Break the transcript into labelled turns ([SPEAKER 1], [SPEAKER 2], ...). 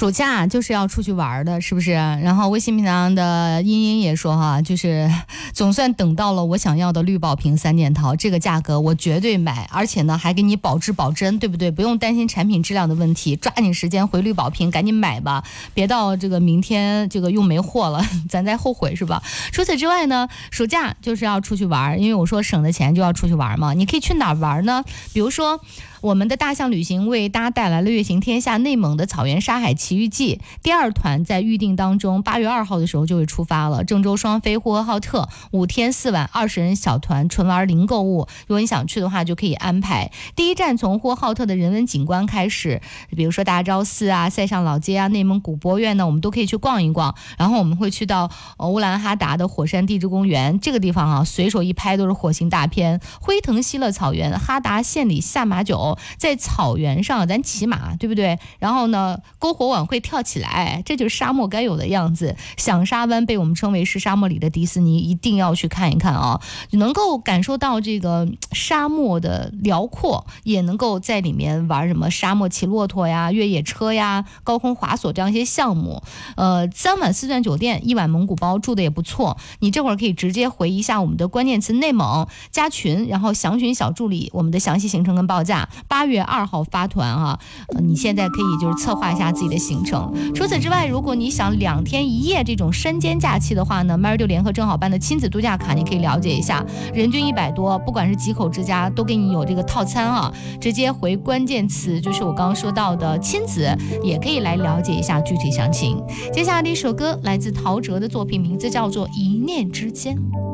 [SPEAKER 1] 暑假就是要出去玩的，是不是？然后微信平台的茵茵也说哈，就是总算等到了我想要的绿宝瓶3件套，这个价格我绝对买，而且呢还给你保质保真，对不对？不用担心产品质量的问题，抓紧时间回绿宝瓶，赶紧买吧，别到这个明天这个又没货了，咱再后悔是吧？除此之外呢，暑假就是要出去玩，因为我说省的钱就要出去玩嘛。你可以去哪儿玩呢？比如说我们的大象旅行为大家带来了跃行天下内蒙的草原沙海奇遇记第2团，在预定当中8月2号的时候就会出发了。郑州双飞呼和浩特5天4晚20人小团，纯玩零购物，如果你想去的话就可以安排。第一站从呼和浩特的人文景观开始，比如说大昭寺啊、塞上老街啊、内蒙古博院呢，我们都可以去逛一逛。然后我们会去到乌兰哈达的火山地质公园，这个地方啊随手一拍都是火星大片。辉腾西乐草原，哈达县里下马酒，在草原上咱骑马，对不对？然后呢篝火晚会跳起来，这就是沙漠该有的样子。响沙湾被我们称为是沙漠里的迪士尼，一定要去看一看啊，能够感受到这个沙漠的辽阔，也能够在里面玩什么沙漠骑骆驼呀、越野车呀、高空滑索这样一些项目。3晚4钻酒店，1晚蒙古包，住的也不错。你这会儿可以直接回一下我们的关键词内蒙加群，然后详询小助理我们的详细行程跟报价。8月2号发团啊，你现在可以就是策划一下自己的行程。除此之外，如果你想2天1夜这种深间假期的话呢，Mary6联合正好办的亲子度假卡你可以了解一下，人均100多，不管是几口之家都给你有这个套餐啊。直接回关键词就是我刚刚说到的亲子，也可以来了解一下具体详情。接下来的一首歌来自陶喆的作品，名字叫做《一念之间》。